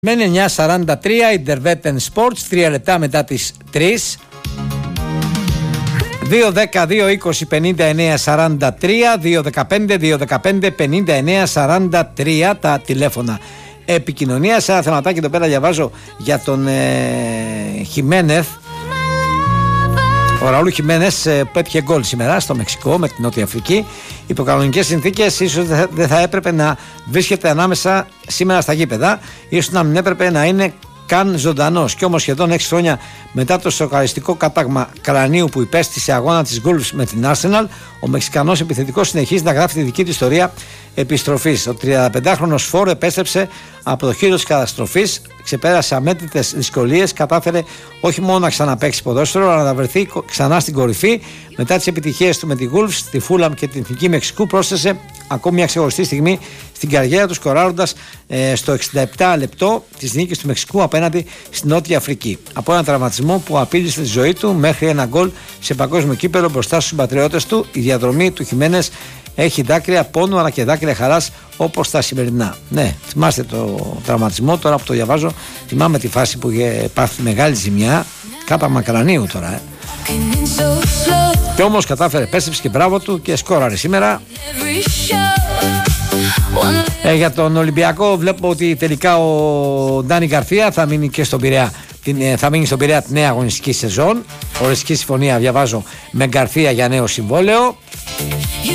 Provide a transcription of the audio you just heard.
Μένει 9:43 Intervetten Sports, 3 λεπτά μετά τις 3. 2-10-2-20-59-43, 2-15-2-15-59-43 τα τηλέφωνα επικοινωνίας. Ένα θεματάκι εδώ πέρα διαβάζω για τον Χιμένεθ. Ο Ραούλ Χιμένεθ πέτυχε γκολ σήμερα στο Μεξικό με την Νότια Αφρική. Υπό κανονικές συνθήκες ίσως δεν θα έπρεπε να βρίσκεται ανάμεσα σήμερα στα γήπεδα, ίσως να μην έπρεπε να είναι καν ζωντανός. Κι όμως σχεδόν 6 χρόνια μετά το σοκαριστικό κάταγμα κρανίου που υπέστη σε αγώνα της Wolves με την Arsenal, ο Μεξικανός επιθετικός συνεχίζει να γράφει τη δική του ιστορία επιστροφής. Ο 35χρονος φόρ επέστρεψε από το χείλος της καταστροφής, ξεπέρασε αμέτρητες δυσκολίες, κατάφερε όχι μόνο να ξαναπαίξει ποδόσφαιρο, αλλά να βρεθεί ξανά στην κορυφή. Μετά τις επιτυχίες του με τη Wolves, τη Fulham και την Εθνική Μεξικού, πρόσθεσε ακόμη μια ξεχωριστή στιγμή στην καριέρα του, σκοράροντας στο 67 λεπτό της νίκης του Μεξικού απέναντι στην Νότια Αφρική. Από έναν τραυματισμό που απείλησε τη ζωή του μέχρι ένα γκολ σε παγκόσμιο κύπελλο μπροστά στους συμπατριώτες του, η διαδρομή του Χιμένεθ έχει δάκρυα πόνου αλλά και δάκρυα χαράς όπως τα σημερινά. Ναι, θυμάστε το τραυματισμό, τώρα που το διαβάζω, θυμάμαι τη φάση που είχε πάθει μεγάλη ζημιά, κάταγμα κρανίου τώρα. Και όμως κατάφερε, επέστρεψε και μπράβο του και σκόραρε σήμερα. Για τον Ολυμπιακό βλέπω ότι τελικά ο Ντάνι Γκαρθία θα μείνει και στον Πειραιά. Θα μείνει στον Πειραιά τη νέα αγωνιστική σεζόν. Οριστική συμφωνία διαβάζω με Γκαρθία για νέο συμβόλαιο.